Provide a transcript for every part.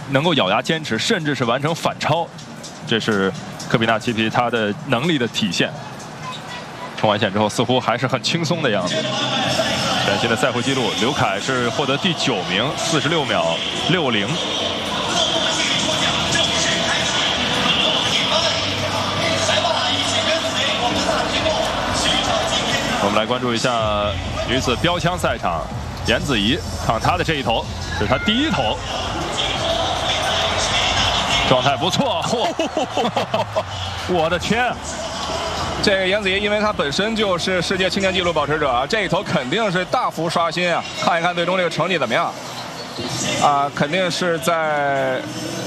能够咬牙坚持，甚至是完成反超，这是科比纳奇皮他的能力的体现。冲完线之后，似乎还是很轻松的样子。全新的赛会纪录，刘凯是获得第9名，46秒60。我们来关注一下女子标枪赛场，颜子怡看她的这一投，这是她第1投，状态不错。我的天！ 这个颜子怡，因为她本身就是世界青年纪录保持者啊，这一投肯定是大幅刷新啊！看一看最终这个成绩怎么样啊？肯定是在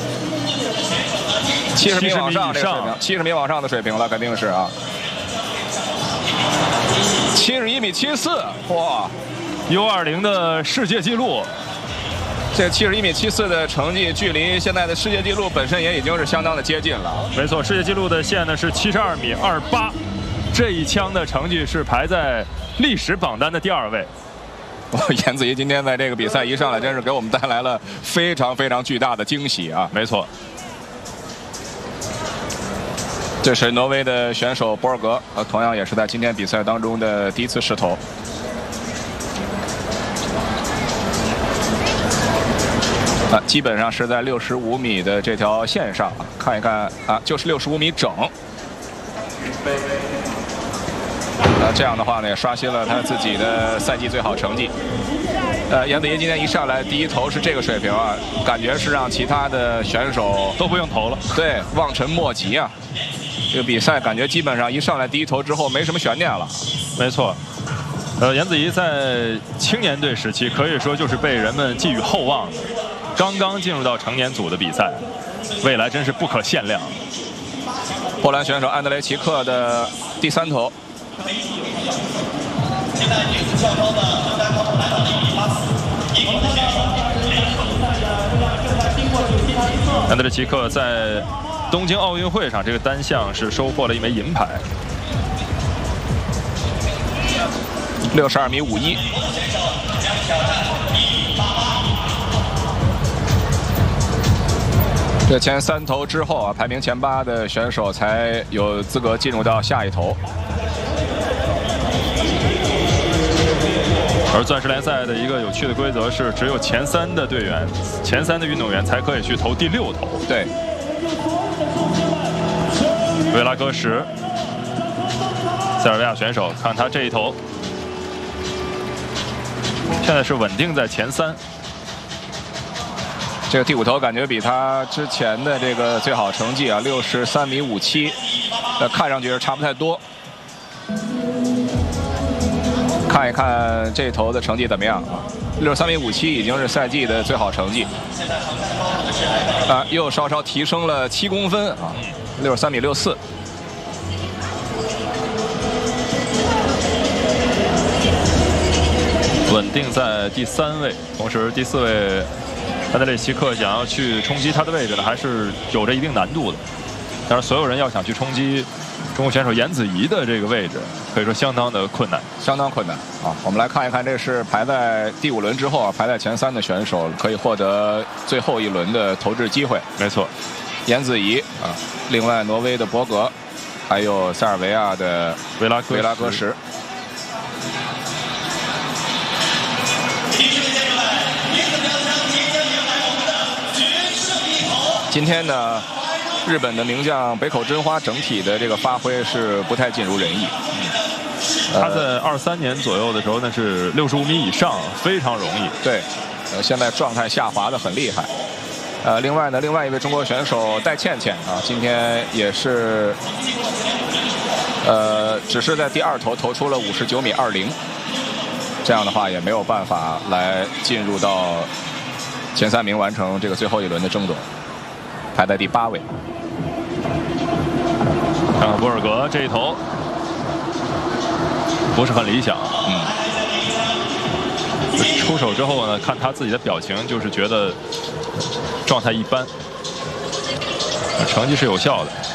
70米往上这个水平，70米往上的水平了，肯定是啊。71米74，哇 ！U20 的世界纪录， 这71米74的成绩，距离现在的世界纪录本身也已经是相当的接近了。 没错，世界纪录的线呢是72米28，这一枪的成绩是排在历史榜单的第2位。 颜子怡今天在这个比赛一上来，真是给我们带来了非常非常巨大的惊喜啊！ 没错。 这是挪威的选手博尔格，同样也是在今天比赛当中的第1次试投。基本上是在65米的这条线上，看一看啊，就是65米整。这样的话呢，也刷新了他自己的赛季最好成绩。颜子怡今天一上来第1投是这个水平啊，感觉是让其他的选手都不用投了。 对，望尘莫及啊。这个比赛感觉基本上一上来第1投之后没什么悬念了。 没错，颜子怡在青年队时期可以说就是被人们寄予厚望的，刚刚进入到成年组的比赛，未来真是不可限量。 波兰选手安德雷奇克的第3投。现在女子跳高的分单高来到了1.84，我们的选手安德烈奇克在东京奥运会上这个单项是收获了1枚银牌 ，62米51。这前3投之后啊，排名前8的选手才有资格进入到下一投。 而钻石联赛的一个有趣的规则是，只有前3的队员、前3的运动员才可以去投第6投。 对。 维拉戈什，塞尔维亚选手，看他这一投，现在是稳定在前3。 这个第5投感觉比他之前的这个最好成绩啊，63米57，看上去是差不太多。看一看这投的成绩怎么样啊？63米57已经是赛季的最好成绩，又稍稍提升了7公分啊，63米64。 稳定在第3位，同时第4位安德烈奇克想要去冲击他的位置呢，还是有着一定难度的。但是所有人要想去冲击中国选手颜子怡的这个位置，可以说相当的困难， 相当困难啊！我们来看一看，这是排在第5轮之后啊，排在前3的选手可以获得最后一轮的投掷机会。 没错， 颜子怡啊，另外挪威的博格，还有塞尔维亚的维拉戈什。今天呢，日本的名将北口真花整体的这个发挥是不太尽如人意。 他在23年左右的时候，那是65米以上，非常容易。 对，现在状态下滑的很厉害。另外呢，另外一位中国选手戴倩倩啊，今天也是，只是在第2投投出了59米20，这样的话也没有办法来进入到前3名，完成这个最后一轮的争夺。排在第8位。 看看博尔格这一投不是很理想，出手之后呢，看他自己的表情，就是觉得状态一般，成绩是有效的。